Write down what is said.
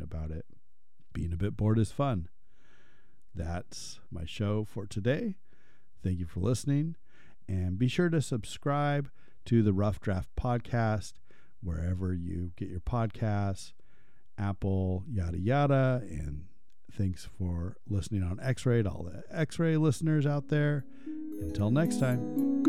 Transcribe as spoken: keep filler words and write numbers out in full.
about it. Being a bit bored is fun. That's my show for today. Thank you for listening. And be sure to subscribe to the Rough Draft Podcast wherever you get your podcasts, Apple, yada, yada. And thanks for listening on X-Ray to all the X-Ray listeners out there. Until next time.